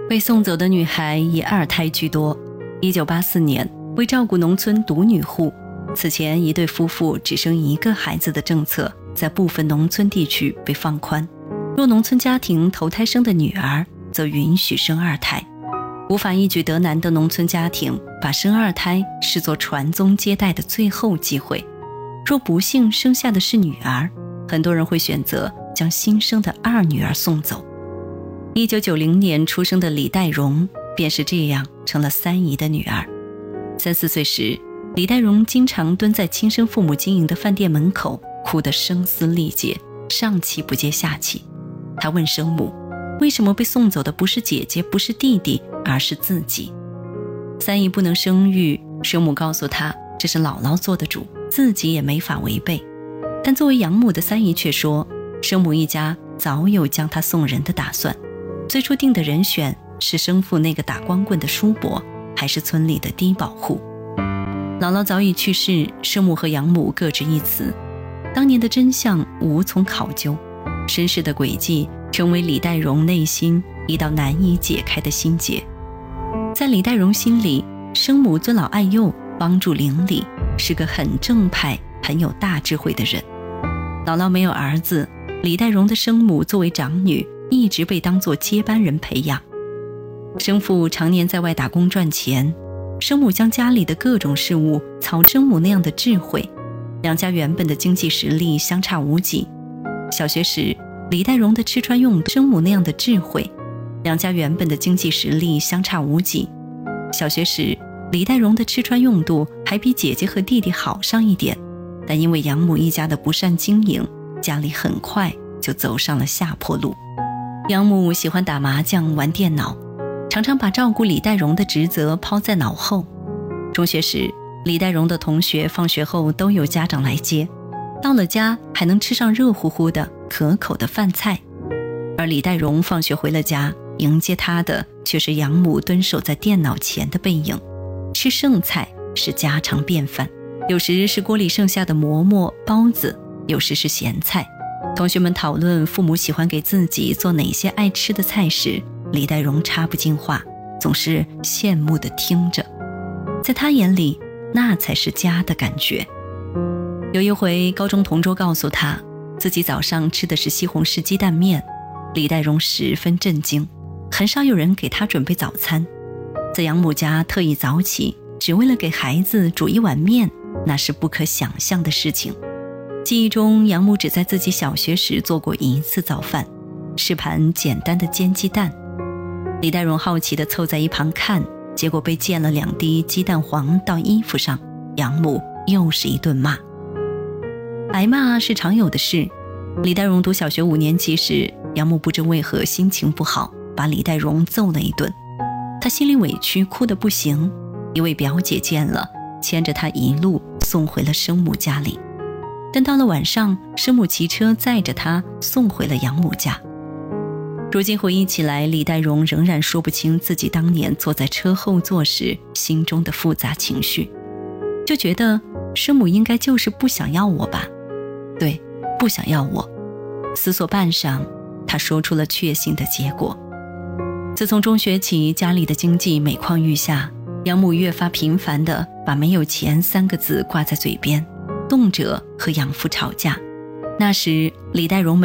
被送走的女孩以二胎居多。1984年，为照顾农村独女户，此前一对夫妇只生一个孩子的政策在部分农村地区被放宽，若农村家庭头胎生的女儿，则允许生二胎。无法一举得男的农村家庭把生二胎视作传宗接代的最后机会，若不幸生下的是女儿，很多人会选择将新生的二女儿送走。1990年出生的李代蓉便是这样成了三姨的女儿。3、4岁时，李代蓉经常蹲在亲生父母经营的饭店门口，哭得声嘶力竭，上气不接下气。她问生母，为什么被送走的不是姐姐，不是弟弟，而是自己？三姨不能生育，生母告诉她，这是姥姥做的主，自己也没法违背。但作为养母的三姨却说，生母一家早有将她送人的打算，最初定的人选是生父那个打光棍的叔伯，还是村里的低保户。姥姥早已去世，生母和养母各执一词，当年的真相无从考究，身世的轨迹成为李代蓉内心一道难以解开的心结。在李代蓉心里，生母尊老爱幼，帮助邻里，是个很正派很有大智慧的人。姥姥没有儿子，李代蓉的生母作为长女，一直被当作接班人培养。生父常年在外打工赚钱，生母将家里的各种事务操生母那样的智慧，两家原本的经济实力相差无几。小学时，李代蓉的吃穿用度，生母那样的智慧，两家原本的经济实力相差无几。小学时，李代蓉的吃穿用度还比姐姐和弟弟好上一点，但因为养母一家的不善经营，家里很快就走上了下坡路。养母喜欢打麻将玩电脑，常常把照顾李代蓉的职责抛在脑后。中学时，李代蓉的同学放学后都有家长来接，到了家还能吃上热乎乎的可口的饭菜，而李代蓉放学回了家，迎接她的却是养母蹲守在电脑前的背影。吃剩菜是家常便饭，有时是锅里剩下的馍馍包子，有时是咸菜。同学们讨论父母喜欢给自己做哪些爱吃的菜时，李代蓉插不进话，总是羡慕地听着。在她眼里，那才是家的感觉。有一回，高中同桌告诉她，自己早上吃的是西红柿鸡蛋面，李代蓉十分震惊，很少有人给她准备早餐。在养母家特意早起，只为了给孩子煮一碗面，那是不可想象的事情。记忆中，养母只在自己小学时做过一次早饭，是盘简单的煎鸡蛋。李代蓉好奇地凑在一旁看，结果被溅了2滴鸡蛋黄到衣服上，养母又是一顿骂。挨骂是常有的事。李代蓉读小学5年级时，养母不知为何心情不好，把李代蓉揍了一顿。她心里委屈，哭得不行。一位表姐见了，牵着她一路送回了生母家里。但到了晚上，生母骑车载着她送回了养母家。如今回忆起来，李代蓉仍然说不清自己当年坐在车后座时心中的复杂情绪，就觉得生母应该就是不想要我吧。对，不想要我。思索半晌，她说出了确信的结果。自从中学起，家里的经济每况愈下，养母越发频繁地把没有钱3个字挂在嘴边，动辄和养父吵架。那时李代蓉